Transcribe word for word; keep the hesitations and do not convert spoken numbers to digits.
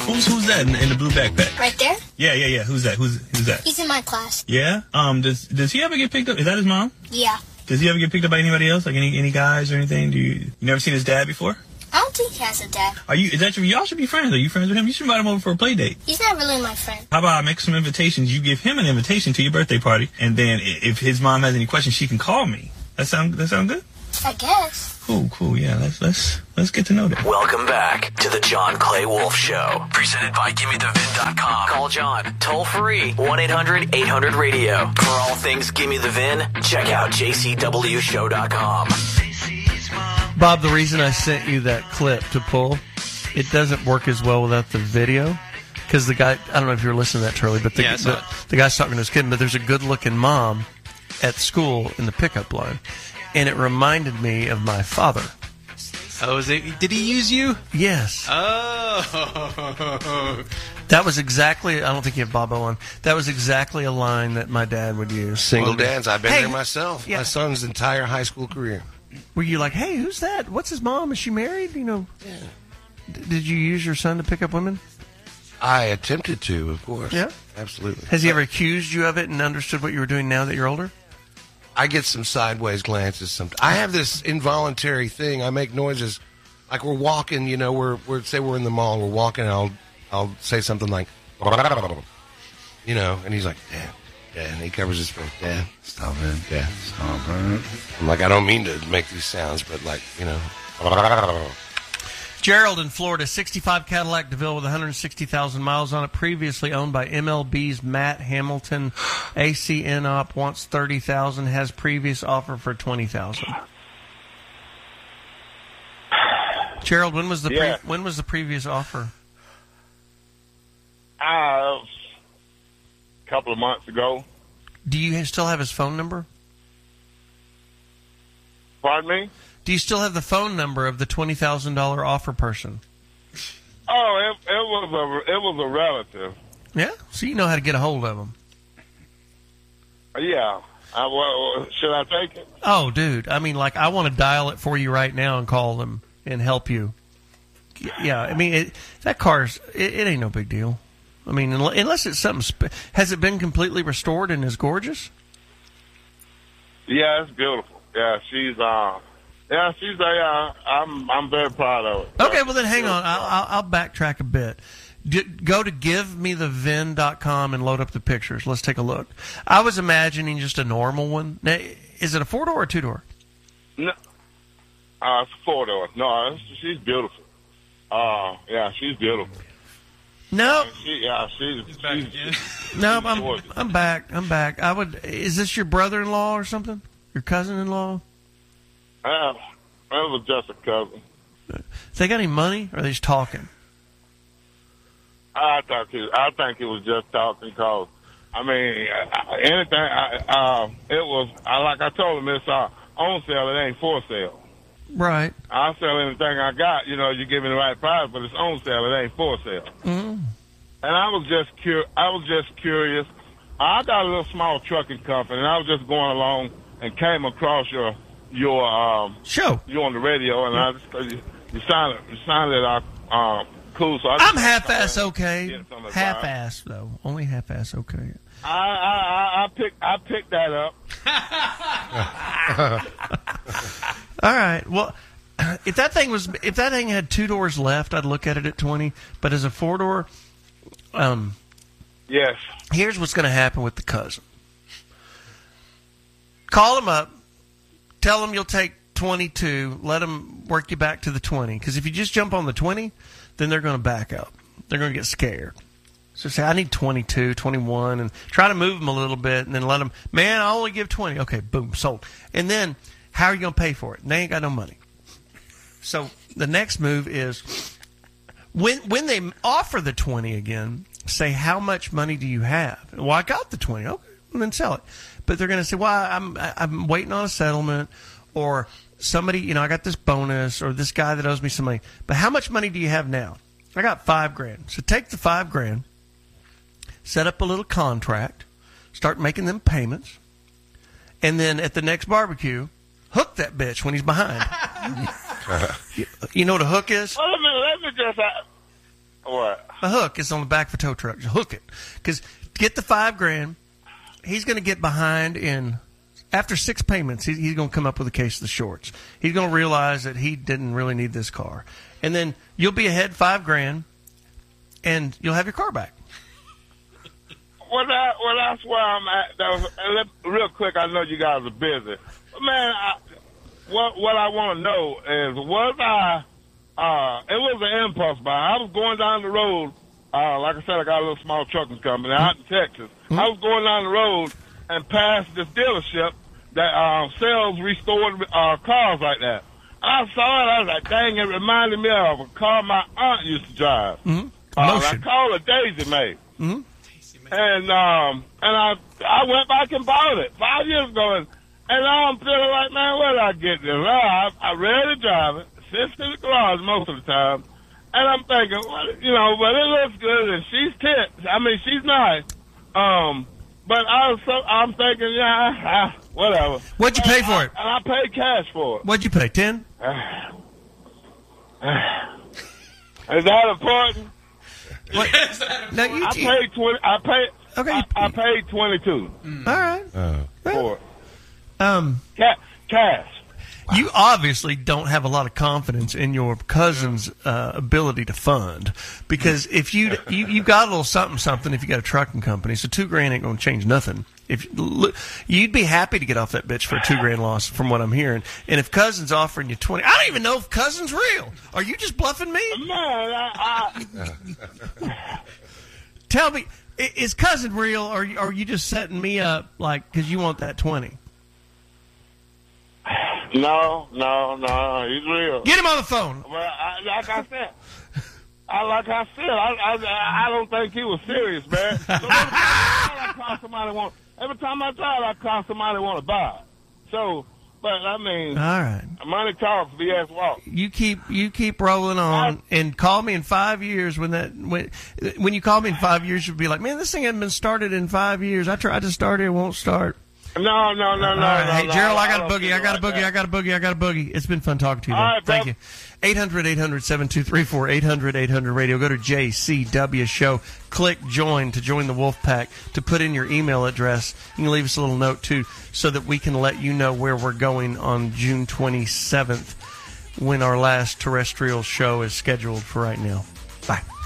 Who's who's that in, in the blue backpack? Right there? Yeah, yeah, yeah. Who's that? Who's who's that? He's in my class. Yeah. Um. Does Does he ever get picked up? Is that his mom? Yeah. Does he ever get picked up by anybody else? Like any any guys or anything? Do you you never seen his dad before? I don't think he has a dad. Are you? Is that your? Y'all should be friends. Are you friends with him? You should invite him over for a play date. He's not really my friend. How about I make some invitations? You give him an invitation to your birthday party, and then i- if his mom has any questions, she can call me. That sound that sound good? I guess. Cool, cool. Yeah, let's let's let's get to know that. Welcome back to the John Clay Wolf Show, presented by Gimme The Vin dot com. Call John toll free one eight hundred eight hundred radio. For all things Gimme The Vin, check out J C W show dot com. Bob, the reason I sent you that clip to pull, it doesn't work as well without the video. Because the guy, I don't know if you were listening to that, Charlie, but the, Yeah, I saw the, it. the guy's talking to his kid, but there's a good-looking mom at school in the pickup line. And it reminded me of my father. Oh, is it? Did he use you? Yes. Oh. That was exactly, I don't think you have Bobo on, that was exactly a line that my dad would use. Single dads. I've been Hey, there myself. yeah. My son's entire high school career. Were you like, hey, who's that? What's his mom? Is she married? You know, D- did you use your son to pick up women? I attempted to, of course. Yeah? Absolutely. Has he ever accused you of it and understood what you were doing now that you're older? I get some sideways glances sometimes. I have this involuntary thing. I make noises like we're walking, you know, we're, we're say we're in the mall, we're walking, and I'll, I'll say something like, you know, and he's like, Dad, Dad, and he covers his face, Dad, stop it, Dad, stop it. I'm like, I don't mean to make these sounds, but like, you know. Gerald in Florida, sixty-five Cadillac DeVille with one hundred sixty thousand miles on it, previously owned by M L B's Matt Hamilton. A C N Op wants thirty thousand dollars, has previous offer for twenty thousand dollars. Gerald, when was the Yeah. pre- when was the previous offer? Uh, a couple of months ago. Do you still have his phone number? Pardon me? Do you still have the phone number of the twenty thousand dollars offer person? Oh, it, it was a it was a relative. Yeah, so you know how to get a hold of him. Yeah. I, well, should I take it? Oh, dude, I mean, like, I want to dial it for you right now and call them and help you. Yeah, I mean, it, that car's, it, it ain't no big deal. I mean, unle- unless it's something, sp- has it been completely restored and is gorgeous? Yeah, it's beautiful. Yeah, she's uh, yeah, she's a. Uh, I'm I'm very proud of it. Okay, well then hang on. I'll, I'll, I'll backtrack a bit. D- go to give me the vin dot com and load up the pictures. Let's take a look. I was imagining just a normal one. Now, is it a four door or two door? No, uh, it's four door. No, it's, she's beautiful. Uh, yeah, she's beautiful. No, She, yeah, she's, she's no. I'm I'm back. I'm back. I would. Is this your brother in law or something? Your cousin in law? Uh, it was just a cousin. They got any money, or are they just talking? I thought it, I think it was just talking because, I mean, uh, anything. I, uh, it was I, like I told him, it's uh, on sale. It ain't for sale. Right. I'll sell anything I got. You know, you give me the right price, but it's on sale. It ain't for sale. Mm. And I was just cur- I was just curious. I got a little small trucking company, and I was just going along and came across your your um, show. You on the radio, and I just you, you sounded you sounded uh, um, cool. So I just I'm half-ass okay. Get some advice. Half-ass though. Only half-ass okay. I I I, I picked I picked that up. All right. Well, if that thing was, if that thing had two doors left, I'd look at it at twenty. But as a four door, um, yes. Here's what's going to happen with the cousin. Call him up. Tell him you'll take twenty-two. Let him work you back to the twenty. Because if you just jump on the twenty, then they're going to back up. They're going to get scared. So say, I need twenty-two, twenty-one, and try to move them a little bit, and then let them, man, I'll only give twenty. Okay, boom, sold. And then, how are you going to pay for it? And they ain't got no money. So the next move is, when when they offer the twenty again, say, how much money do you have? Well, I got the twenty. Okay, and then sell it. But they're going to say, well, I'm I'm waiting on a settlement, or somebody, you know, I got this bonus, or this guy that owes me some money. But how much money do you have now? I got five grand. So take the five grand, set up a little contract, start making them payments, and then at the next barbecue, hook that bitch when he's behind. you, you know what a hook is? Well, let me let me just uh, What? A hook is on the back of a tow truck. Just hook it. Because get the five grand, he's going to get behind in, after six payments, he, he's going to come up with a case of the shorts. He's going to realize that he didn't really need this car. And then you'll be ahead five grand, and you'll have your car back. Well, that, well, that's where I'm at. That was, and let, real quick, I know you guys are busy. But, man, I, what, what I want to know is, was I, uh, it was an impulse buy. I was going down the road. Uh, like I said, I got a little small trucking company out in Texas. Mm-hmm. I was going down the road and passed this dealership that uh, sells restored uh, cars like that. I saw it. I was like, dang, it reminded me of a car my aunt used to drive. Mm-hmm. Uh, I called it Daisy May. Mm-hmm. And um, and I I went back and bought it five years ago, and, and now I'm feeling like, man, where did I get this? Well, I, I ready to drive it, sits in the garage most of the time, and I'm thinking, well, you know, but it looks good, and she's tits. I mean, she's nice. Um, but I was so, I'm thinking, yeah, ah, whatever. What'd you pay for it? And I paid cash for it. What'd you pay? Ten? Is that important? What? No, you, I paid twenty. I paid. Okay. I, I paid twenty-two. Mm. All right. Uh, for it. Um, Ca- cash. You obviously don't have a lot of confidence in your cousin's uh, ability to fund, because if you you you got a little something something if you got a trucking company, so two grand ain't gonna change nothing. If you'd be happy to get off that bitch for a two grand loss, from what I'm hearing, and if cousin's offering you twenty, I don't even know if cousin's real. Are you just bluffing me? Man, I, I... Tell me, is cousin real, or are you just setting me up like because you want that twenty? No, no, no, he's real. Get him on the phone. Well, I, like I said, I like I said, I, I, I don't think he was serious, man. So every time I call somebody want, every time I drive, I call somebody want to buy. So, but I mean, all right, money talks, B S walks. You keep you keep rolling on, and call me in five years when that when when you call me in five years, you'll be like, man, this thing hasn't been started in five years. I tried to start it, it won't start. No, no, no, no. All right. no Hey, no, Gerald, I got I a boogie. I got a boogie. I got a boogie. I got a boogie. It's been fun talking to you. All right, Thank bro. you. eight hundred, eight hundred, seven two three four, eight hundred, eight hundred radio. Go to J C W Show. Click join to join the Wolf Pack. To put in your email address, you can leave us a little note, too, so that we can let you know where we're going on June twenty-seventh when our last terrestrial show is scheduled for right now. Bye.